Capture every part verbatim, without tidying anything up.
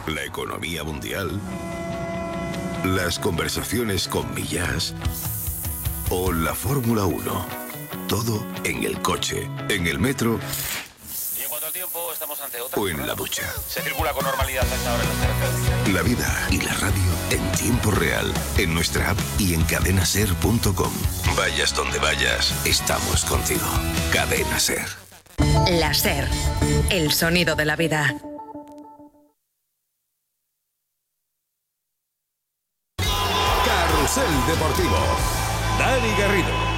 la economía mundial, las conversaciones con Millás o la Fórmula uno. Todo en el coche, en el metro Y en cuanto al tiempo, estamos ante otra. o en la ducha. Se circula con normalidad a esta hora en las carreteras. La vida y la radio en tiempo real, en nuestra app y en cadena ser punto com. Vayas donde vayas, estamos contigo. Cadena Ser. La Ser, el sonido de la vida. Carrusel Deportivo. Dani Garrido.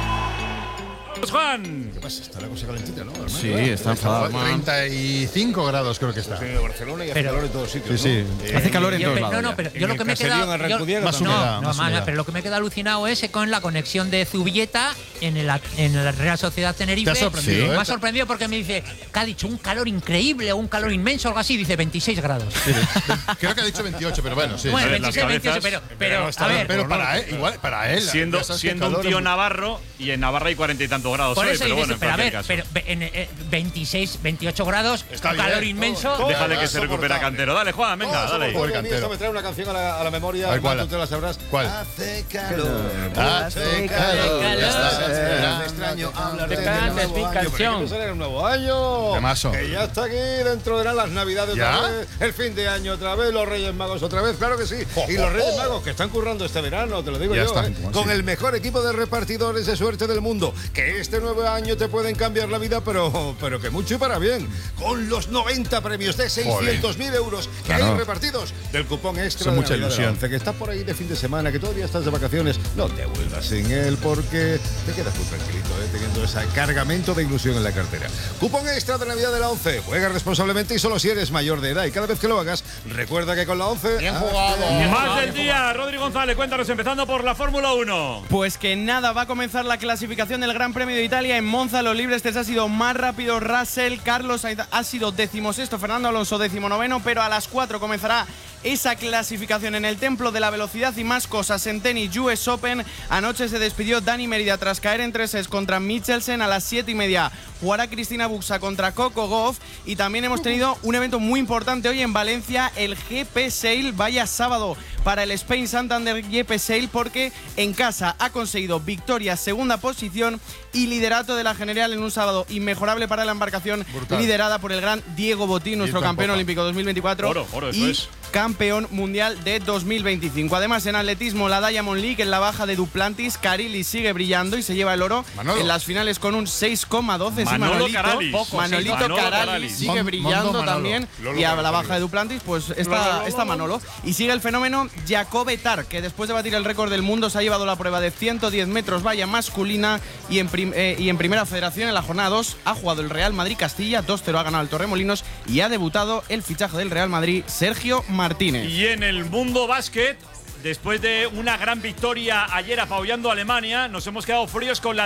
Juan. ¿Qué pasa? Está la cosa calentita, ¿no? Sí, está enfadado. treinta y cinco grados creo que está. En Barcelona y hace Pero- calor en todos sitios. Sí, sí. ¿no? Eh, Hace calor en Yo, todos pe- lados. no, no, ya. pero En yo lo el que me he caserío, quedado. en yo- Alralcudiega, más también. humedad, no, no, más más, humedad. pero lo que me he quedado alucinado es con la conexión de Zubieta en, el, en la Real Sociedad Tenerife. Te ha sorprendido, Me ¿eh? ha sorprendido porque me dice que ha dicho un calor increíble o un calor inmenso, algo así. Dice veintiséis grados. Sí, creo que ha dicho veintiocho, pero bueno, sí. Bueno, A ver, las veintiséis, veintiocho, cabezas- pero, pero está a bien, ver. pero para él, igual, para él. Siendo, ya sabes que siendo un calor tío es- navarro, y en Navarra hay cuarenta y tantos grados Por hoy, eso pero dices, bueno, en pero a cualquier ver, caso. pero ve- en, eh, veintiséis, veintiocho grados, Está un bien, calor todo, inmenso. todo. Déjale que es se recupera soportable. Cantero. Dale, Juan, venga, Todo dale. soportable. Pobre A mí Cantero. esto me trae una canción a la, a la memoria. A ver, ¿cuál? Armando, tú te la sabrás. ¿Cuál? Hace calor. Hace calor. calor. Ya está. Me extraño hablar Te de cantes nuevo mi año, canción. pero hay que empezar el nuevo año. Temazo. Que ya está aquí, dentro de las navidades ¿Ya? otra vez, el fin de año otra vez, los Reyes Magos otra vez, claro que sí. Y los Reyes Magos que están currando este verano, te lo digo Ya yo, están, ¿eh? como Con así. el mejor equipo de repartidores de suerte del mundo. Que este nuevo año te pueden cambiar la vida, pero, pero que mucho y para bien. Con los noventa premios de seiscientos mil euros que Claro. hay repartidos del cupón extra Son de mucha Navidad de la ilusión. once, que está por ahí de fin de semana, que todavía estás de vacaciones, no te vuelvas sin él porque te quedas muy tranquilito, ¿eh? Teniendo ese cargamento de ilusión en la cartera. Cupón extra de Navidad de la once. Juega responsablemente y solo si eres mayor de edad. Y cada vez que lo hagas, recuerda que con la once... Bien ah, jugado. Más del día, Rodri González, cuéntanos, empezando por la Fórmula uno. Pues que nada, va a comenzar la clasificación del Gran Premio de Italia en Monza. Los libres ha sido más rápido Russell, Carlos Sainz ha sido decimosexto, Fernando Alonso decimonoveno, pero a las cuatro comenzará esa clasificación en el Templo de la Velocidad y más cosas en tenis U S Open. Anoche se despidió Dani Mérida tras caer en tres sets contra Michelsen. A las siete y media jugará Cristina Buxa contra Coco Gauff. Y también hemos tenido un evento muy importante hoy en Valencia, el G P Sail. Vaya sábado para el Spain Santander G P Sail, porque en casa ha conseguido victoria, segunda posición y liderato de la general en un sábado inmejorable para la embarcación. Brutal. Liderada por el gran Diego Botín, nuestro Viento en campeón popa. olímpico dos mil veinticuatro Oro, oro, eso y es. campeón mundial de dos mil veinticinco. Además, en atletismo, la Diamond League en la baja de Duplantis, Carili sigue brillando y se lleva el oro Manolo. en las finales con un seis coma doce. Sí, Manolo Manolito, Caralis. Poco, Manolito Manolo Caralis Caralis. sigue Mon- brillando Mondo Manolo. también. Lolo Y a la Caralis. baja de Duplantis, pues está, está Manolo. Y sigue el fenómeno Jacobe Tar, que después de batir el récord del mundo se ha llevado la prueba de ciento diez metros valla masculina y en, prim- eh, y en primera federación en la jornada dos ha jugado el Real Madrid Castilla, dos cero ha ganado el Torremolinos y ha debutado el fichaje del Real Madrid, Sergio Martínez. Y en el mundo básquet, después de una gran victoria ayer apabullando a Alemania, nos hemos quedado fríos con la